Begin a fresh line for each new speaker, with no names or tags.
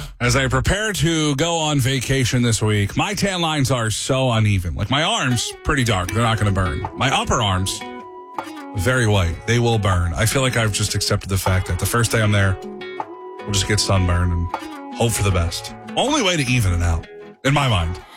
As I prepare to go on vacation this week, my tan lines are so uneven. Like my arms, pretty dark. They're not going to burn. My upper arms, very white. They will burn. I feel like I've just accepted the fact that the first day I'm there, we'll just get sunburned and hope for the best. Only way to even it out, in my mind.